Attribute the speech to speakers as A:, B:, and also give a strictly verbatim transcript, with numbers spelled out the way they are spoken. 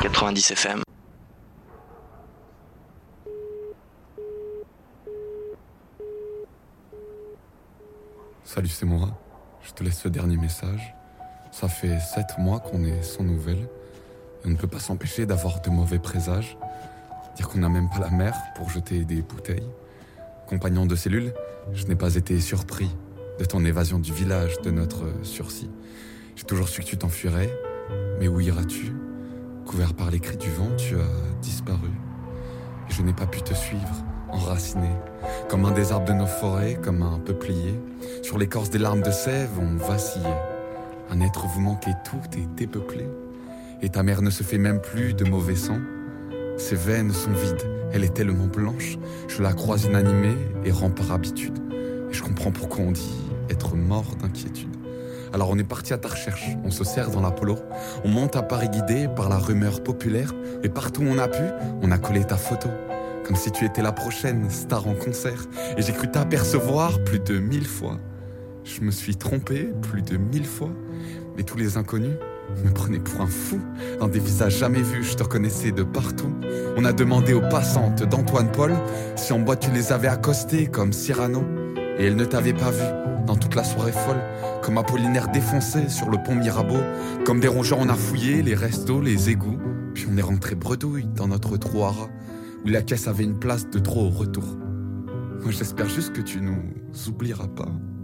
A: quatre-vingt-dix F M.
B: Salut, c'est moi. Je te laisse ce dernier message. Ça fait sept mois qu'on est sans nouvelles et on ne peut pas s'empêcher d'avoir de mauvais présages. Dire qu'on n'a même pas la mer pour jeter des bouteilles. Compagnon de cellule, je n'ai pas été surpris de ton évasion du village, de notre sursis. J'ai toujours su que tu t'enfuirais, mais où iras-tu ? Couvert par les cris du vent, tu as disparu. Et je n'ai pas pu te suivre, enraciné, comme un des arbres de nos forêts, comme un peuplier. Sur l'écorce des larmes de sève, on vacillait. Un être vous manquait, tout est dépeuplé. Et ta mère ne se fait même plus de mauvais sang. Ses veines sont vides, elle est tellement blanche. Je la croise inanimée et rend par habitude. Et je comprends pourquoi on dit être mort d'inquiétude. Alors on est parti à ta recherche, on se serre dans l'Apollo. On monte à Paris guidé par la rumeur populaire. Et partout où on a pu, on a collé ta photo. Comme si tu étais la prochaine star en concert. Et j'ai cru t'apercevoir plus de mille fois. Je me suis trompé plus de mille fois. Mais tous les inconnus me prenaient pour un fou. Dans des visages jamais vus, je te reconnaissais de partout. On a demandé aux passantes d'Antoine Paul si en boîte tu les avais accostées comme Cyrano. Et elles ne t'avaient pas vu dans toute la soirée folle. Comme Apollinaire défoncé sur le pont Mirabeau. Comme des rongeurs on a fouillé les restos, les égouts. Puis on est rentré bredouille dans notre trou à rats, où la caisse avait une place de trop au retour. Moi j'espère juste que tu nous oublieras pas.